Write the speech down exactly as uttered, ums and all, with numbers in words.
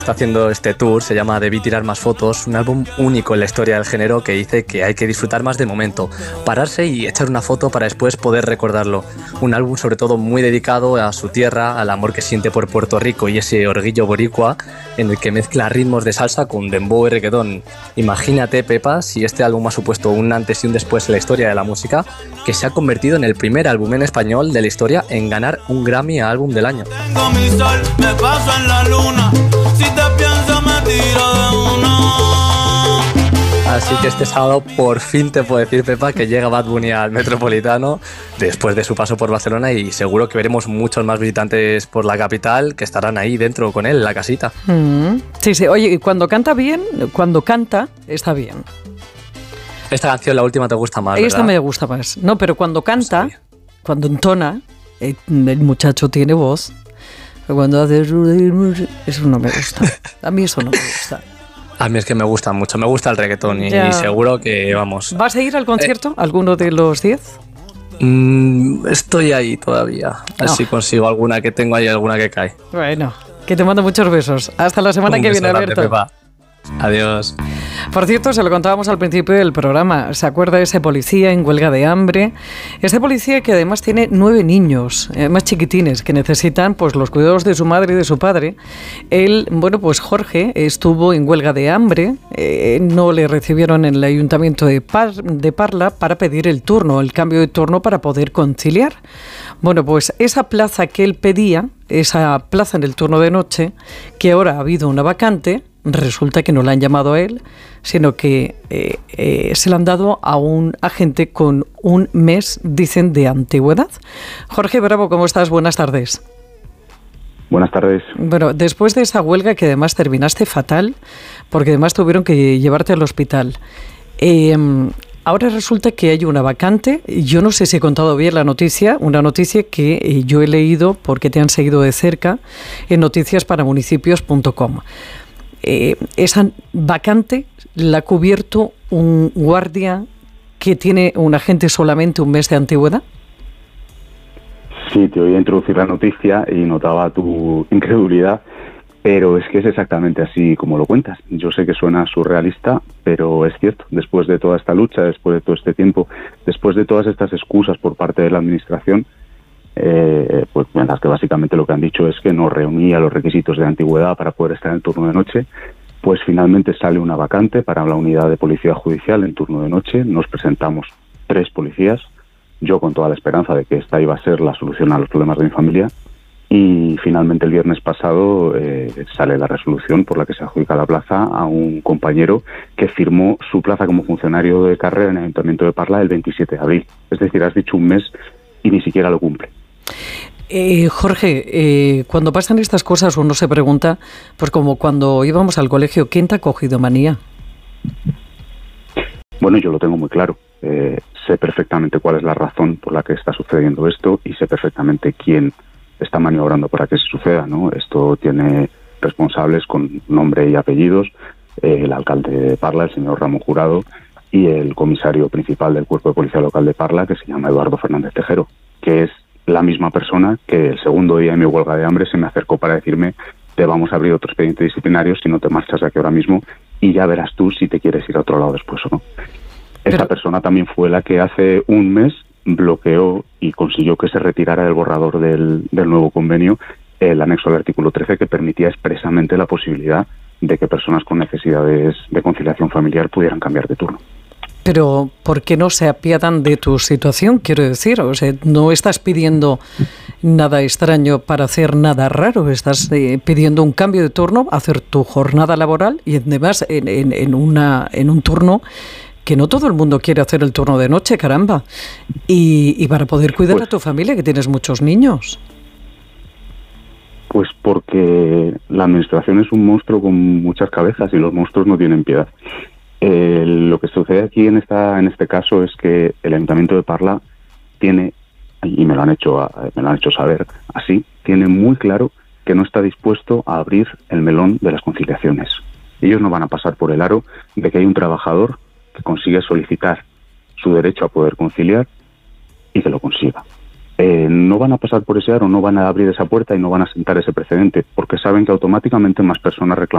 Está haciendo este tour, se llama Debí tirar más fotos, un álbum único en la historia del género que dice que hay que disfrutar más del momento, pararse y echar una foto para después poder recordarlo. Un álbum sobre todo muy dedicado a su tierra, al amor que siente por Puerto Rico y ese orgullo boricua en el que mezcla ritmos de salsa con dembow y reggaetón. Imagínate, Pepa, si este álbum ha supuesto un antes y un después en la historia de la música, que se ha convertido en el primer álbum en español de la historia en ganar un Grammy a álbum del año. Tengo mi sol, me paso en la luna. Si te pienso me tiro de uno. Así que este sábado por fin te puedo decir, Pepa, que llega Bad Bunny al Metropolitano después de su paso por Barcelona y seguro que veremos muchos más visitantes por la capital que estarán ahí dentro con él, en la casita. Mm, sí, sí. Oye, y cuando canta bien, cuando canta, está bien. Esta canción, la última, te gusta más, Esta ¿verdad? me gusta más. No, pero cuando canta, Sí. cuando entona, eh, el muchacho tiene voz. Cuando hace... Eso no me gusta. A mí eso no me gusta. A mí es que me gusta mucho, me gusta el reggaetón y, Ya. y seguro que, vamos... ¿Vas a ir al concierto? ¿Alguno de los diez? Mm, estoy ahí todavía, a ver No. si consigo alguna, que tengo ahí alguna que cae. Bueno, que te mando muchos besos. Hasta la semana Un que beso viene, grande, Alberto. Pepa. Adiós. Por cierto, se lo contábamos al principio del programa. ¿Se acuerda de ese policía en huelga de hambre? Ese policía que además tiene nueve niños, eh, más chiquitines, que necesitan pues los cuidados de su madre y de su padre. Él, bueno, pues Jorge estuvo en huelga de hambre. Eh, no le recibieron en el ayuntamiento de, Par- de Parla para pedir el turno, el cambio de turno para poder conciliar. Bueno, pues esa plaza que él pedía, esa plaza en el turno de noche, que ahora ha habido una vacante, resulta que no la han llamado a él, sino que eh, eh, se la han dado a un agente con un mes, dicen, de antigüedad. Jorge Bravo, ¿cómo estás? Buenas tardes. Buenas tardes. Bueno, después de esa huelga que además terminaste fatal, porque además tuvieron que llevarte al hospital, eh, ahora resulta que hay una vacante. Yo no sé si he contado bien la noticia, una noticia que eh, yo he leído porque te han seguido de cerca en noticias para municipios punto com. Eh, esa vacante la ha cubierto un guardia que tiene un agente solamente un mes de antigüedad. Sí, te oí introducir la noticia y notaba tu incredulidad, pero es que es exactamente así como lo cuentas. Yo sé que suena surrealista, pero es cierto. Después de toda esta lucha, después de todo este tiempo, después de todas estas excusas por parte de la administración, eh, pues en las que básicamente lo que han dicho es que no reunía los requisitos de antigüedad para poder estar en el turno de noche, pues finalmente sale una vacante para la unidad de policía judicial en turno de noche. Nos presentamos tres policías, yo con toda la esperanza de que esta iba a ser la solución a los problemas de mi familia, y finalmente el viernes pasado eh, sale la resolución por la que se adjudica la plaza a un compañero que firmó su plaza como funcionario de carrera en el Ayuntamiento de Parla el veintisiete de abril. Es decir, has dicho un mes y ni siquiera lo cumple. Eh, Jorge, eh, cuando pasan estas cosas uno se pregunta, pues como cuando íbamos al colegio, ¿quién te ha cogido manía? Bueno, yo lo tengo muy claro. Eh, sé perfectamente cuál es la razón por la que está sucediendo esto y sé perfectamente quién está maniobrando para que se suceda, ¿no? Esto tiene responsables con nombre y apellidos, eh, el alcalde de Parla, el señor Ramón Jurado, y el comisario principal del Cuerpo de Policía Local de Parla, que se llama Eduardo Fernández Tejero, que es la misma persona que el segundo día de mi huelga de hambre se me acercó para decirme: te vamos a abrir otro expediente disciplinario si no te marchas de aquí ahora mismo y ya verás tú si te quieres ir a otro lado después o no. Esta Pero... persona también fue la que hace un mes bloqueó y consiguió que se retirara del borrador del, del nuevo convenio el anexo al artículo trece, que permitía expresamente la posibilidad de que personas con necesidades de conciliación familiar pudieran cambiar de turno. Pero, ¿por qué no se apiadan de tu situación? Quiero decir, o sea, no estás pidiendo nada extraño para hacer nada raro, estás eh, pidiendo un cambio de turno, hacer tu jornada laboral y además en, en, en, una, en un turno que no todo el mundo quiere hacer, el turno de noche, caramba. Y, y para poder cuidar pues, a tu familia, que tienes muchos niños. Pues porque la administración es un monstruo con muchas cabezas y los monstruos no tienen piedad. Eh, lo que sucede aquí en esta en este caso es que el Ayuntamiento de Parla tiene, y me lo han hecho me lo han hecho saber así, tiene muy claro que no está dispuesto a abrir el melón de las conciliaciones. Ellos no van a pasar por el aro de que hay un trabajador que consigue solicitar su derecho a poder conciliar y que lo consiga. Eh, no van a pasar por ese aro, no van a abrir esa puerta y no van a sentar ese precedente, porque saben que automáticamente más personas reclaman